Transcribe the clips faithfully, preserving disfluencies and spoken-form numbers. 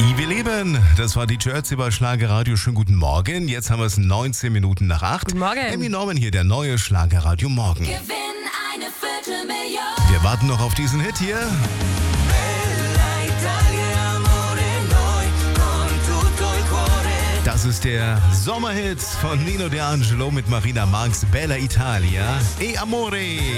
I Wir leben, das war die Jersey bei Schlagerradio. Schönen guten Morgen. Jetzt haben wir es neunzehn Minuten nach acht. Guten Morgen. Emmy Norman hier, der neue Schlagerradio Morgen. Gewinn eine Viertelmillion. Wir warten noch auf diesen Hit hier. Das ist der Sommerhit von Nino D'Angelo mit Marina Marx, Bella Italia, E Amore.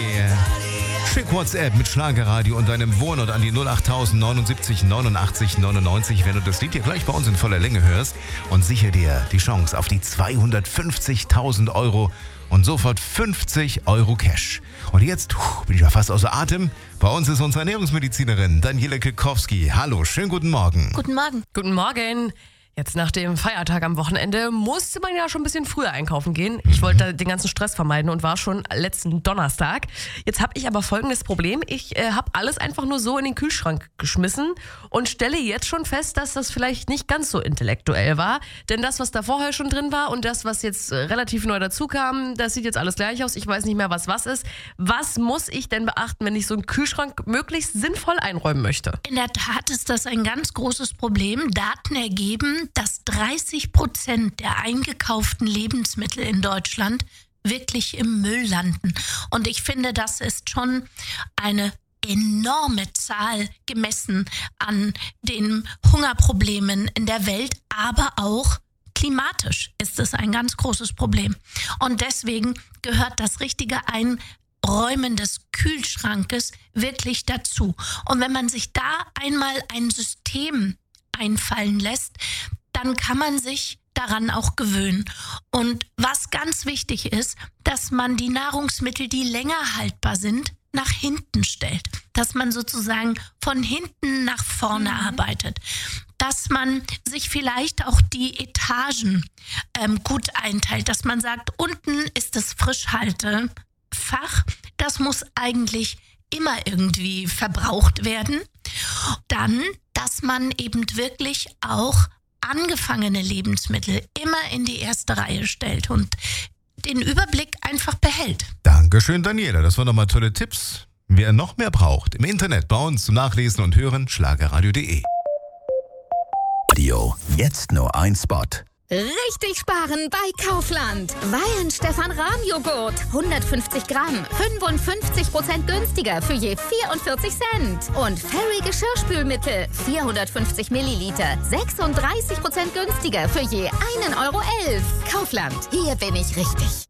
Schick WhatsApp mit Schlagerradio und deinem Wohnort an die null acht neunundsiebzig neunundachtzig neunundneunzig, wenn du das Lied hier gleich bei uns in voller Länge hörst, und sicher dir die Chance auf die zweihundertfünfzigtausend Euro und sofort fünfzig Euro Cash. Und jetzt puh, bin ich ja fast außer Atem. Bei uns ist unsere Ernährungsmedizinerin Daniela Kikowski. Hallo, schönen guten Morgen. Guten Morgen. Guten Morgen. Jetzt nach dem Feiertag am Wochenende musste man ja schon ein bisschen früher einkaufen gehen. Ich wollte den ganzen Stress vermeiden und war schon letzten Donnerstag. Jetzt habe ich aber folgendes Problem. Ich äh, habe alles einfach nur so in den Kühlschrank geschmissen und stelle jetzt schon fest, dass das vielleicht nicht ganz so intellektuell war. Denn das, was da vorher schon drin war und das, was jetzt äh, relativ neu dazu kam, das sieht jetzt alles gleich aus. Ich weiß nicht mehr, was was ist. Was muss ich denn beachten, wenn ich so einen Kühlschrank möglichst sinnvoll einräumen möchte? In der Tat ist das ein ganz großes Problem. Daten ergeben, dass dreißig Prozent der eingekauften Lebensmittel in Deutschland wirklich im Müll landen. Und ich finde, das ist schon eine enorme Zahl gemessen an den Hungerproblemen in der Welt, aber auch klimatisch ist es ein ganz großes Problem. Und deswegen gehört das richtige Einräumen des Kühlschrankes wirklich dazu. Und wenn man sich da einmal ein System einfallen lässt, dann kann man sich daran auch gewöhnen. Und was ganz wichtig ist, dass man die Nahrungsmittel, die länger haltbar sind, nach hinten stellt. Dass man sozusagen von hinten nach vorne mhm. arbeitet. Dass man sich vielleicht auch die Etagen ähm, gut einteilt. Dass man sagt, unten ist das Frischhaltefach. Das muss eigentlich immer irgendwie verbraucht werden. Dann, dass man eben wirklich auch angefangene Lebensmittel immer in die erste Reihe stellt und den Überblick einfach behält. Dankeschön, Daniela. Das waren nochmal tolle Tipps. Wer noch mehr braucht, im Internet bei uns zum Nachlesen und Hören, schlagerradio punkt de. Radio, jetzt nur ein Spot. Richtig sparen bei Kaufland. Weihenstephan-Rahmjoghurt. hundertfünfzig Gramm. fünfundfünfzig Prozent günstiger für je vierundvierzig Cent. Und Fairy Geschirrspülmittel. vierhundertfünfzig Milliliter. sechsunddreißig Prozent günstiger für je einen Euro elf. Kaufland. Hier bin ich richtig.